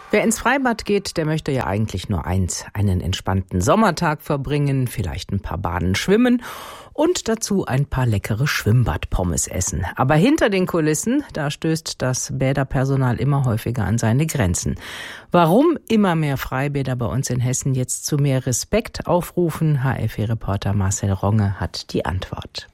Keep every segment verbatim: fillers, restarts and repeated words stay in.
Wer ins Freibad geht, der möchte ja eigentlich nur eins, einen entspannten Sommertag verbringen, vielleicht ein paar Baden schwimmen und dazu ein paar leckere Schwimmbadpommes essen. Aber hinter den Kulissen, da stößt das Bäderpersonal immer häufiger an seine Grenzen. Warum immer mehr Freibäder bei uns in Hessen jetzt zu mehr Respekt aufrufen, H F E-Reporter Marcel Ronge hat die Antwort.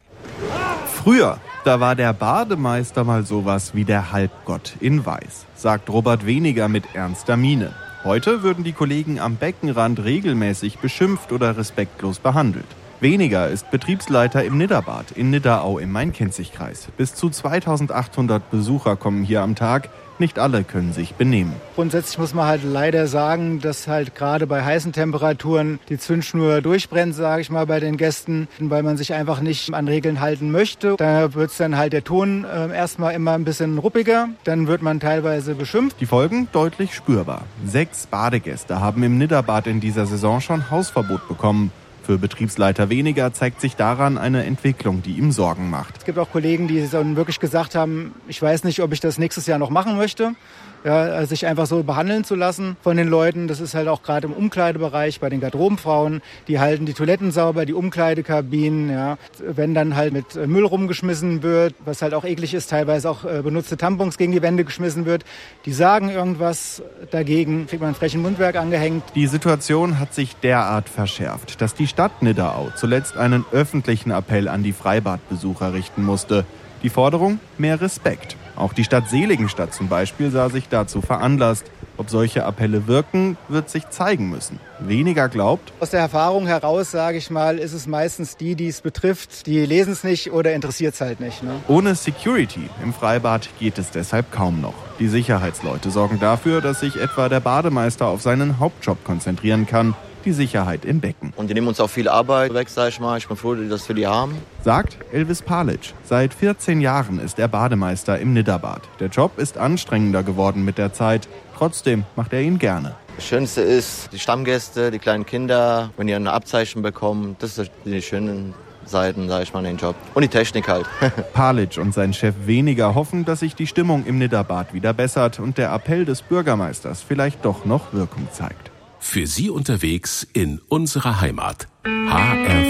Früher, da war der Bademeister mal sowas wie der Halbgott in Weiß, sagt Robert Weniger mit ernster Miene. Heute würden die Kollegen am Beckenrand regelmäßig beschimpft oder respektlos behandelt. Weniger ist Betriebsleiter im Nidderbad in Nidderau im Main-Kinzig-Kreis. Bis zu zweitausendachthundert Besucher kommen hier am Tag. Nicht alle können sich benehmen. Grundsätzlich muss man halt leider sagen, dass halt gerade bei heißen Temperaturen die Zündschnur durchbrennt, sage ich mal, bei den Gästen, weil man sich einfach nicht an Regeln halten möchte. Da wird dann halt der Ton äh, erstmal immer ein bisschen ruppiger, dann wird man teilweise beschimpft. Die Folgen deutlich spürbar. Sechs Badegäste haben im Nidderbad in dieser Saison schon Hausverbot bekommen. Für Betriebsleiter Weniger zeigt sich daran eine Entwicklung, die ihm Sorgen macht. Es gibt auch Kollegen, die dann wirklich gesagt haben, ich weiß nicht, ob ich das nächstes Jahr noch machen möchte. Ja, sich einfach so behandeln zu lassen von den Leuten. Das ist halt auch gerade im Umkleidebereich bei den Garderobenfrauen. Die halten die Toiletten sauber, die Umkleidekabinen. Ja. Wenn dann halt mit Müll rumgeschmissen wird, was halt auch eklig ist, teilweise auch benutzte Tampons gegen die Wände geschmissen wird. Die sagen irgendwas dagegen, kriegt man ein frechen Mundwerk angehängt. Die Situation hat sich derart verschärft, dass die Stadt Nidderau zuletzt einen öffentlichen Appell an die Freibadbesucher richten musste. Die Forderung? Mehr Respekt. Auch die Stadt Seligenstadt zum Beispiel sah sich dazu veranlasst. Ob solche Appelle wirken, wird sich zeigen müssen. Weniger glaubt. Aus der Erfahrung heraus, sage ich mal, ist es meistens die, die es betrifft, die lesen es nicht oder interessiert es halt nicht. Ne? Ohne Security im Freibad geht es deshalb kaum noch. Die Sicherheitsleute sorgen dafür, dass sich etwa der Bademeister auf seinen Hauptjob konzentrieren kann. Die Sicherheit im Becken. Und die nehmen uns auch viel Arbeit weg, sag ich mal. Ich bin froh, dass wir die haben. Sagt Elvis Palic. Seit vierzehn Jahren ist er Bademeister im Nidderbad. Der Job ist anstrengender geworden mit der Zeit. Trotzdem macht er ihn gerne. Das Schönste ist die Stammgäste, die kleinen Kinder, wenn die ein Abzeichen bekommen. Das sind die schönen Seiten, sag ich mal, in den Job. Und die Technik halt. Palic und sein Chef Weniger hoffen, dass sich die Stimmung im Nidderbad wieder bessert und der Appell des Bürgermeisters vielleicht doch noch Wirkung zeigt. Für Sie unterwegs in unserer Heimat. H R